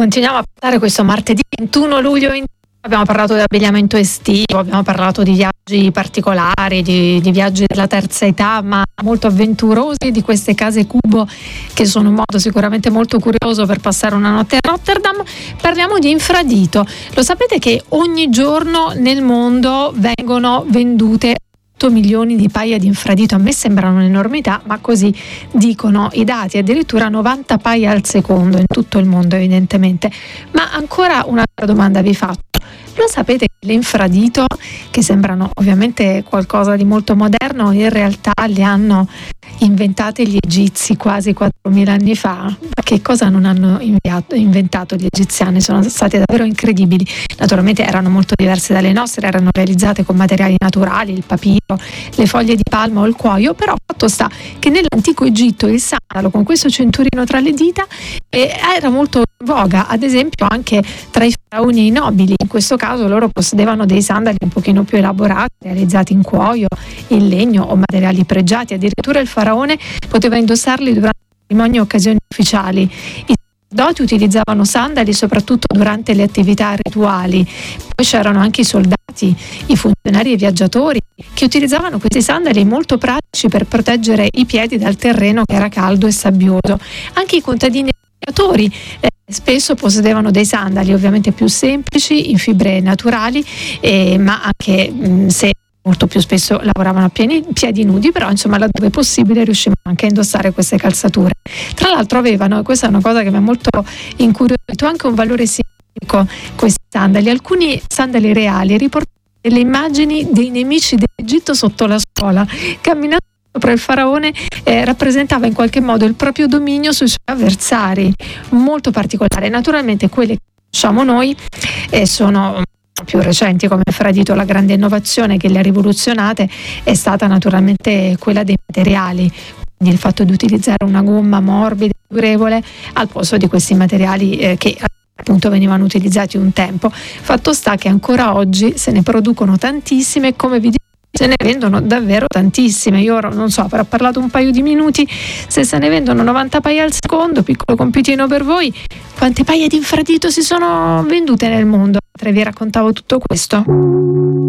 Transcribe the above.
Continuiamo a parlare questo martedì 21 luglio. Abbiamo parlato di abbigliamento estivo, abbiamo parlato di viaggi particolari, di viaggi della terza età, ma molto avventurosi, di queste case cubo che sono un modo sicuramente molto curioso per passare una notte a Rotterdam. Parliamo di infradito. Lo sapete che ogni giorno nel mondo vengono vendute 8 milioni di paia di infradito? A me sembrano un'enormità, ma così dicono i dati, addirittura 90 paia al secondo in tutto il mondo evidentemente. Ma ancora un'altra domanda vi faccio. Lo sapete che l'infradito, che sembrano ovviamente qualcosa di molto moderno, in realtà li hanno inventate gli egizi quasi 4.000 anni fa? Ma che cosa non hanno inventato gli egiziani? Sono state davvero incredibili. Naturalmente erano molto diverse dalle nostre, erano realizzate con materiali naturali, il papiro, le foglie di palma o il cuoio, però fatto sta che nell'antico Egitto il sandalo con questo cinturino tra le dita era molto in voga, ad esempio anche tra i faraoni e i nobili. In questo caso loro possedevano dei sandali un pochino più elaborati, realizzati in cuoio, in legno o materiali pregiati. Addirittura il faraone poteva indossarli durante matrimoni e occasioni ufficiali. I sacerdoti utilizzavano sandali soprattutto durante le attività rituali. Poi c'erano anche i soldati, i funzionari e i viaggiatori che utilizzavano questi sandali molto pratici per proteggere i piedi dal terreno che era caldo e sabbioso. Anche i contadini e i lavoratori spesso possedevano dei sandali ovviamente più semplici, in fibre naturali, ma anche se molto più spesso lavoravano a piedi nudi, però insomma laddove possibile riuscivano anche a indossare queste calzature. Tra l'altro avevano, e questa è una cosa che mi ha molto incuriosito, anche un valore simbolico questi sandali. Alcuni sandali reali riportano delle immagini dei nemici dell'Egitto sotto la suola. Camminando sopra il faraone rappresentava in qualche modo il proprio dominio sui suoi avversari, molto particolare. Naturalmente quelle che conosciamo noi sono più recenti come infradito. La grande innovazione che le ha rivoluzionate è stata naturalmente quella dei materiali, quindi il fatto di utilizzare una gomma morbida e durevole al posto di questi materiali che appunto venivano utilizzati un tempo. Fatto sta che ancora oggi se ne producono tantissime e, come vi dico, se ne vendono davvero tantissime. Io ora non so, avrò parlato un paio di minuti, se ne vendono 90 paia al secondo, piccolo compitino per voi, quante paia di infradito si sono vendute nel mondo mentre vi raccontavo tutto questo?